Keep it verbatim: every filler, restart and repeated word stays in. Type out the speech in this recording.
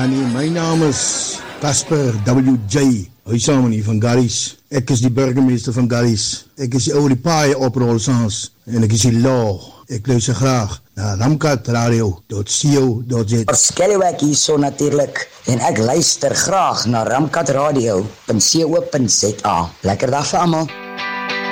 Ja nee, my naam is Casper W J Huisamani van Garries. Ek is die burgemeester van Garries. Ek is die oude paai oprol sans en ek is die law. Ek luister graag na ramkat radio dot co dot za. Skellewek hierso natuurlik en ek luister graag na ramkat radio dot co dot za. Lekker dag vir almal.